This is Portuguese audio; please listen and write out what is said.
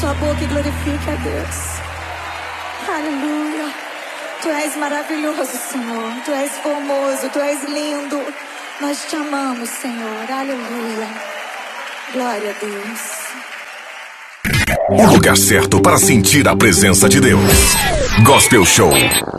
sua boca e glorifique a Deus. Aleluia. Tu és maravilhoso, Senhor. Tu és formoso, tu és lindo. Nós te amamos, Senhor. Aleluia. Glória a Deus. O lugar certo para sentir a presença de Deus. Gospel Show.